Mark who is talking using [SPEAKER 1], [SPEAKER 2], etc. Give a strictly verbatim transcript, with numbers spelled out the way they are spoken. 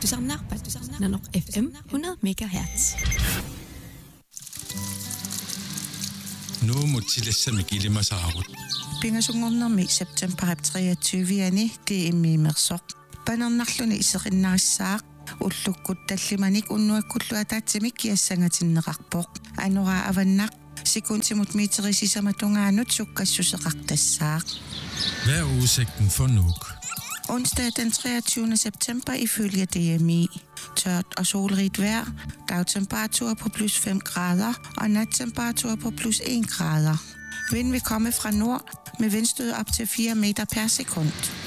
[SPEAKER 1] Tuusarnaarpat Nanoq F M hundrede megahertz.
[SPEAKER 2] Nu mutilassami kilimasarut.
[SPEAKER 3] Pingasungornermi september treogtyve-ani tiimmiimersoq. Panernerluni iserinnarissaaq уллуккут таллиманик уннуаккуллуа таатсимик киассангатиннеқарпоқ анура аваннақ секундтимут митерисисаматунгаанут суккассусеқартассаақ.
[SPEAKER 2] Hvad er udsigten for Nuuk?
[SPEAKER 3] Onsdag den treogtyvende september ifølge D M I. Tørt og solrigt vejr, dagtemperatur på plus fem grader og nattemperatur på plus en grader. Vind vil komme fra nord med vindstød op til fire meter per sekund.